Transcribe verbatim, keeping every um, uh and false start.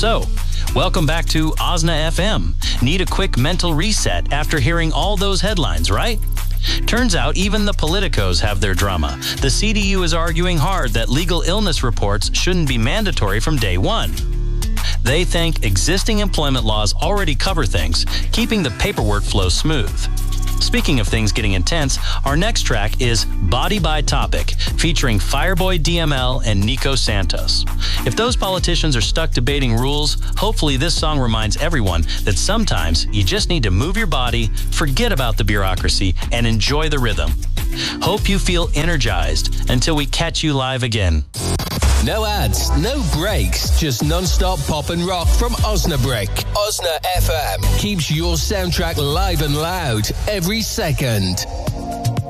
So, welcome back to Osna F M. Need a quick mental reset after hearing all those headlines, right? Turns out even the politicos have their drama. The C D U is arguing hard that legal illness reports shouldn't be mandatory from day one. They think existing employment laws already cover things, keeping the paperwork flow smooth. Speaking of things getting intense, our next track is Body by Topic, featuring Fireboy D M L and Nico Santos. If those politicians are stuck debating rules, hopefully this song reminds everyone that sometimes you just need to move your body, forget about the bureaucracy, and enjoy the rhythm. Hope you feel energized until we catch you live again. No ads, no breaks, just non-stop pop and rock from Osnabrück. Osna F M keeps your soundtrack live and loud every second.